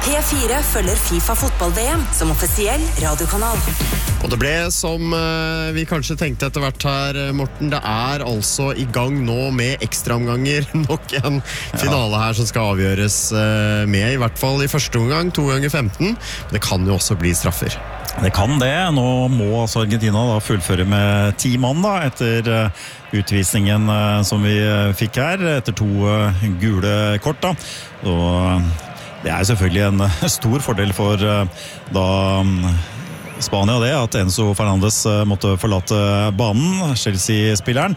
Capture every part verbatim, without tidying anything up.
P fire følger FIFA fotball-V M som offisiell radiokanal. Og det ble som uh, vi kanskje tenkte etter hvert her, Morten. Det er altså i gang nå med ekstraomganger. Nok en finale her som skal avgjøres uh, med, i hvert fall i første omgang, to ganger femten. Men det kan jo også bli straffer. Det kan det. Nå må altså Argentina da fullføre med ti mann da, etter uh, utvisningen uh, som vi uh, fikk her, etter to uh, gule kort da. Og uh, det er selvfølgelig en uh, stor fordel for uh, da um, Spania det, at Enzo Fernandes uh, måtte forlate banen, Chelsea-spilleren,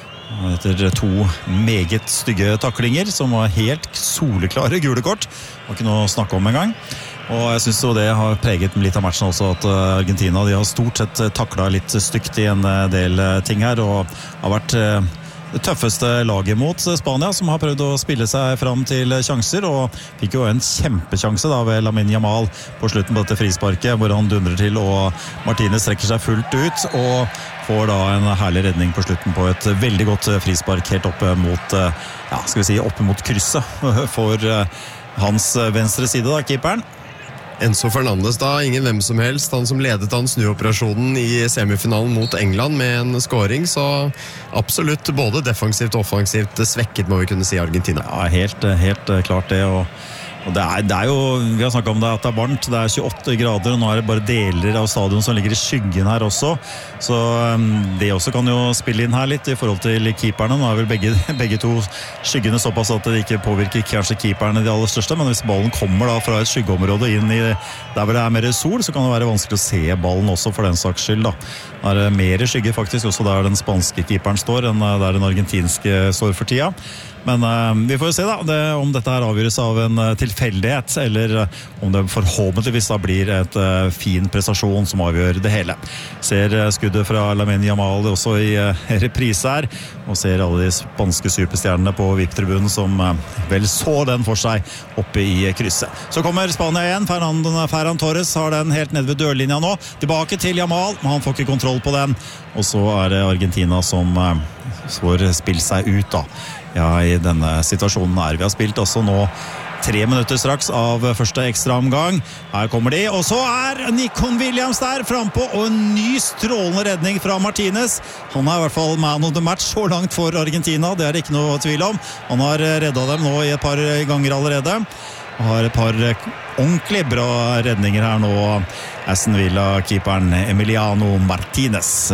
etter to meget stygge taklinger, som var helt soleklare gule kort. Det var ikke noe å snakke om en gang. Og jeg synes jo det har preget litt av matchen også, at Argentina de har stort sett taklet litt stygt i en del ting her, og har vært det tøffeste laget mot Spania, som har prøvd å spille seg fram til sjanser, og fikk jo en kjempesjanse da ved Lamine Yamal på slutten på dette frisparket, hvor han dundrer til, og Martinez trekker seg fullt ut, og får da en herlig redning på slutten på et veldig godt frispark helt oppe mot, ja, skal vi si, oppe mot krysset for hans venstre side da, keeperen. Enzo Fernandes da, ingen hvem som helst, han som ledet an snuoperasjonen i semifinalen mot England med en scoring, så absolutt både defensivt og offensivt svekket, må vi kunne si, Argentina. Ja, helt, helt klart det, og Og det er, det er jo, vi har snakket om det at det er varmt, det er tjueåtte grader, og nå er det bare deler av stadion som ligger i skyggen her også, så um, det også kan jo spille inn her litt i forhold til keeperne. Nå er vel begge, begge to skyggene såpass at det ikke påvirker kanskje keeperne de aller største, men hvis ballen kommer da fra et skyggeområde inn i der hvor det er mer sol, så kan det være vanskelig å se ballen også for den saks skyld da. Det er mer skygge faktisk også der den spanske keeperen står enn der den argentinske står for tida. Men uh, vi får jo se da det, om dette her avgjøres av en uh, tilfeldighet, eller uh, om det forhåpentligvis da blir et uh, fin prestasjon som avgjør det hele. Ser uh, skuddet fra Lamine Yamal også i uh, reprise her, og ser alle de spanske superstjernene på V I P-tribunen som uh, vel så den for seg oppe i uh, krysset. Så kommer Spania igjen, Ferran, Ferran Torres har den helt nede ved dørlinja nå, tilbake til Yamal, men han får ikke kontroll på den, og så er det Argentina som uh, får spille seg ut da. Ja, i denne situasjonen her. Vi har spilt også nå tre minutter straks av første ekstra omgang. Her kommer de, og så er Nico Williams der frempå, og en ny strålende redning fra Martinez. Han er i hvert fall man of the match så langt for Argentina, det er det ikke noe tvil om. Han har reddet dem nå i et par ganger allerede. Han har et par ordentlig bra redninger her nå. Aston Villa-keeperen Emiliano Martinez.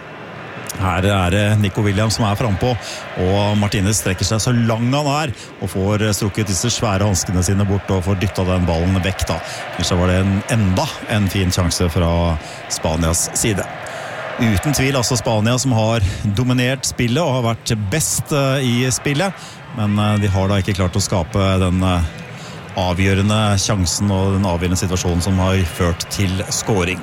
Her er det Nico Williams som er frempå, og Martinez strekker seg så lang han er, og får strukket disse svære hanskene sine bort, og får dyttet den ballen vekk da. Så var det en, enda en fin sjanse fra Spanias side. Uten tvil altså Spania som har dominert spillet, og har vært best i spillet, men de har da ikke klart å skape den avgjørende sjansen og den avgjørende situasjonen som har ført til scoring.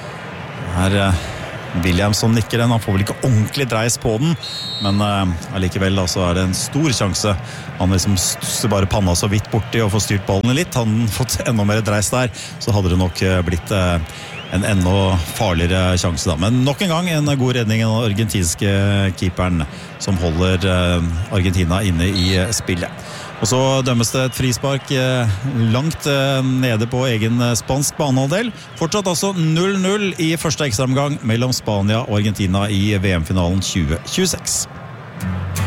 Her Williams som nikker den, han får vel ikke ordentlig dreis på den, men uh, allikevel da, så er det en stor sjanse. Han liksom stusser bare panna så vidt borti og får styrt ballen litt. Han har fått enda mer dreis der, så hadde det nok uh, blitt uh, en enda farligere sjanse da. Men nok en gang en god redning av den argentinske keeperen som holder uh, Argentina inne i uh, spillet. Og så dømmes det et frispark eh, langt eh, nede på egen eh, spansk banehalvdel. Fortsatt altså null null i første ekstraomgang mellom Spania og Argentina i V M-finalen tjue tjueseks.